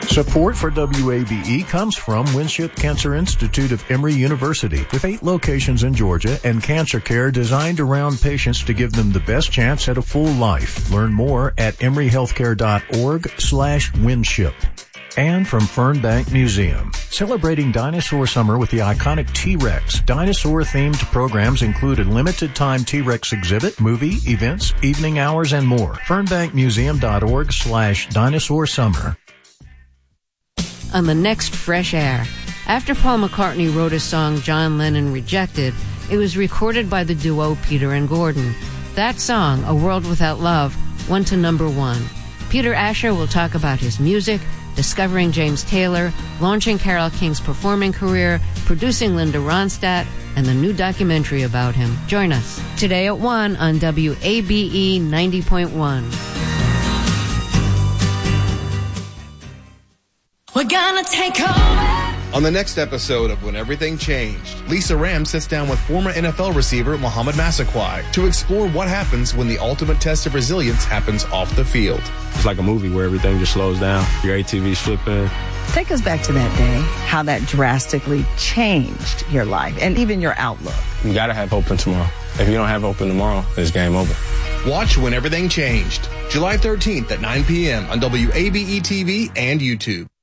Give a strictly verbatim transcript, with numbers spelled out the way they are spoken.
Support for W A B E comes from Winship Cancer Institute of Emory University, with eight locations in Georgia and cancer care designed around patients to give them the best chance at a full life. Learn more at emoryhealthcare.org slash Winship. And from Fernbank Museum, celebrating dinosaur summer with the iconic T-Rex. Dinosaur-themed programs include a limited-time T-Rex exhibit, movie, events, evening hours, and more. fernbankmuseum.org slash dinosaur summer. On the next Fresh Air, after Paul McCartney wrote a song John Lennon rejected, it was recorded by the duo Peter and Gordon. That song, A World Without Love, went to number one. Peter Asher will talk about his music, discovering James Taylor, launching Carole King's performing career, producing Linda Ronstadt, and the new documentary about him. Join us today at one on W A B E ninety point one. We're gonna take over. On the next episode of When Everything Changed, Lisa Ram sits down with former N F L receiver Mohamed Massaquoi to explore what happens when the ultimate test of resilience happens off the field. It's like a movie where everything just slows down. Your A T V's flipping. Take us back to that day, how that drastically changed your life and even your outlook. You gotta have hope in tomorrow. If you don't have hope in tomorrow, it's game over. Watch When Everything Changed, July thirteenth at nine p.m. on W A B E T V and YouTube.